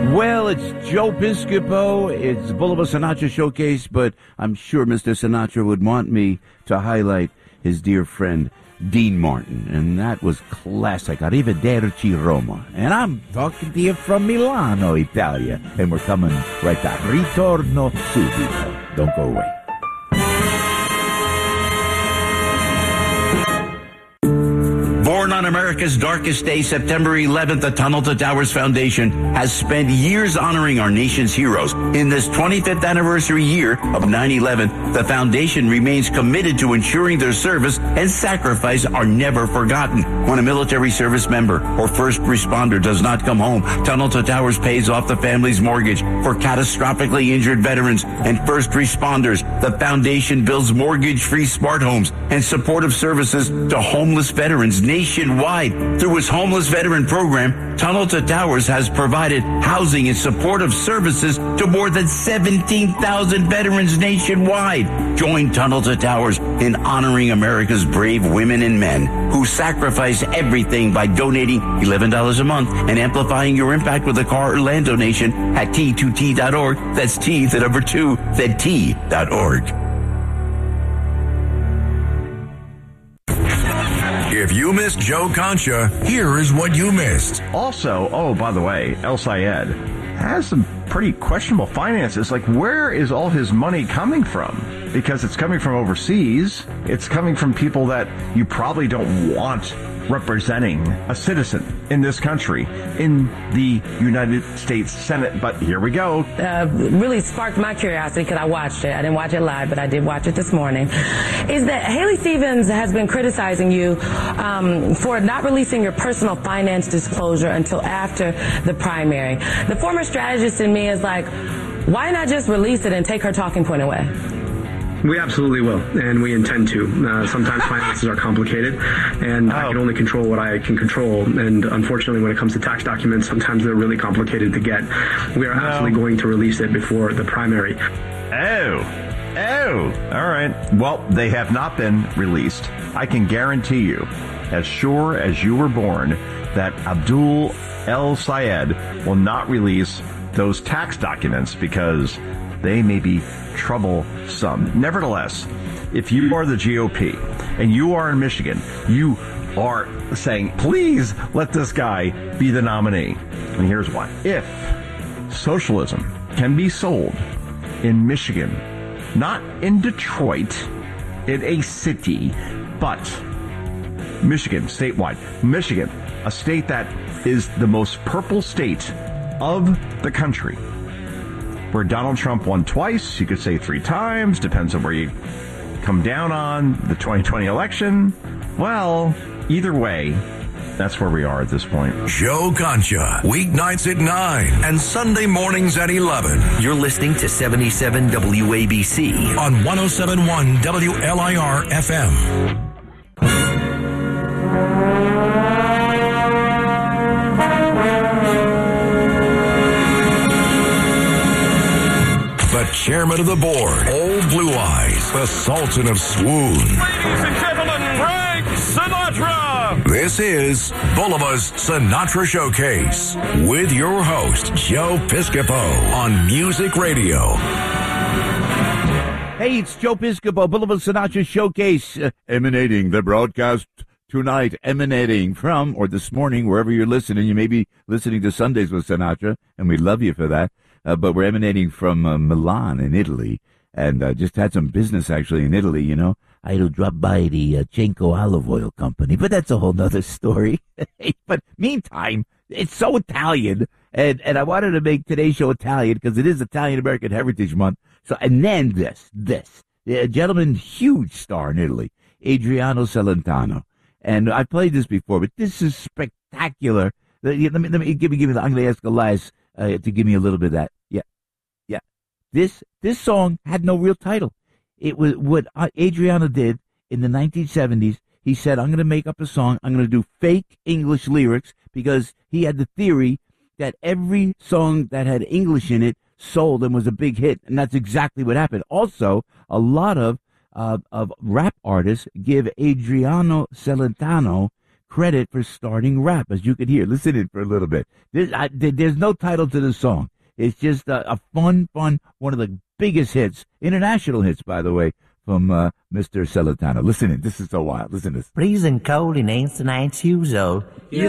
Well, it's Joe Piscopo. It's Boulevard Sinatra Showcase, but I'm sure Mr. Sinatra would want me to highlight his dear friend Dean Martin, and that was classic. Arrivederci Roma. And I'm talking to you from Milano, Italia, and we're coming right back. Ritorno subito. Don't go away. Born on America's darkest day, September 11th, the Tunnel to Towers Foundation has spent years honoring our nation's heroes. In this 25th anniversary year of 9/11, the foundation remains committed to ensuring their service and sacrifice are never forgotten. When a military service member or first responder does not come home, Tunnel to Towers pays off the family's mortgage. For catastrophically injured veterans and first responders, the foundation builds mortgage-free smart homes and supportive services to homeless veterans nationwide. Through its homeless veteran program, Tunnel to Towers has provided housing and supportive services to more than 17,000 veterans nationwide. Join Tunnel to Towers in honoring America's brave women and men who sacrifice everything by donating $11 a month and amplifying your impact with a car or land donation at T2T.org. That's T, the number 2, then T.org. If you missed Joe Concha, here is what you missed. Also, by the way, El Sayed has some pretty questionable finances. Like, where is all his money coming from? Because it's coming from overseas. It's coming from people that you probably don't want representing a citizen in this country, in the United States Senate. But here we go. Really sparked my curiosity because I watched it. I didn't watch it live, but I did watch it this morning. Is that Haley Stevens has been criticizing you for not releasing your personal finance disclosure until after the primary. The former strategist in me is like, why not just release it and take her talking point away? We absolutely will, and we intend to. Sometimes finances are complicated, and I can only control what I can control. And unfortunately, when it comes to tax documents, sometimes they're really complicated to get. We are absolutely going to release it before the primary. All right. Well, they have not been released. I can guarantee you, as sure as you were born, that Abdul El Sayed will not release those tax documents because they may be troublesome. Nevertheless, if you are the GOP and you are in Michigan, you are saying, please let this guy be the nominee. And here's why. If socialism can be sold in Michigan, not in Detroit, in a city, but Michigan, statewide. Michigan, a state that is the most purple state of the country, where Donald Trump won twice, you could say 3 times, depends on where you come down on the 2020 election. Well, either way, that's where we are at this point. Joe Concha, weeknights at 9 and Sunday mornings at 11. You're listening to 77 WABC on 107.1 WLIR FM. The chairman of the board, Old Blue Eyes, the Sultan of Swoon. Ladies and gentlemen, Frank Sinatra! This is Bolivar's Sinatra Showcase with your host, Joe Piscopo on Music Radio. Hey, it's Joe Piscopo, Boulevard Sinatra Showcase, emanating the broadcast tonight, emanating from, or this morning, wherever you're listening. You may be listening to Sundays with Sinatra, and we love you for that. But we're emanating from Milan in Italy, and just had some business actually in Italy, you know. I had to drop by the Cenco Olive Oil Company, but that's a whole nother story. But meantime, it's so Italian, and I wanted to make today's show Italian because it is Italian American Heritage Month. So, and then this, a gentleman, huge star in Italy, Adriano Celentano. And I played this before, but this is spectacular. Let me give me the Anglia Escalais. To give me a little bit of that. Yeah. This song had no real title. It was what Adriano did in the 1970s. He said, I'm going to make up a song. I'm going to do fake English lyrics because he had the theory that every song that had English in it sold and was a big hit. And that's exactly what happened. Also, a lot of rap artists give Adriano Celentano credit for starting rap, as you could hear. Listen in for a little bit. There's no title to the song. It's just a fun, one of the biggest hits, international hits, by the way, from Mr. Celentano. Listen in. This is so wild. Listen to this. Freezing cold in 1990s.